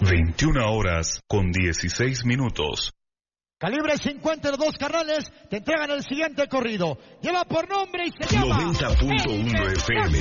21:16. Calibre 50 de Dos Carrales te entregan el siguiente corrido. Lleva por nombre y se llama 90.1 FM.